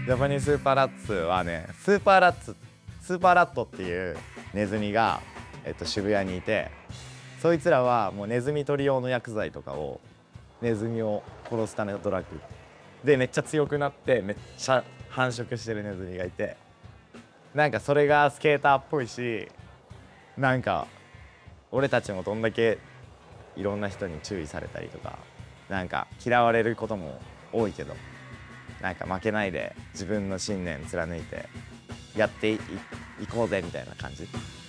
ジャパニーズスーパーラッツはね、スーパーラットっていうネズミが、渋谷にいて、そいつらはもうネズミ捕り用の薬剤とかをネズミを殺すためのドラッグでめっちゃ強くなってめっちゃ繁殖してるネズミがいて、なんかそれがスケーターっぽいし、なんか俺たちもどんだけいろんな人に注意されたりとかなんか嫌われることも多いけど、なんか負けないで自分の信念貫いてやっていこうぜみたいな感じ。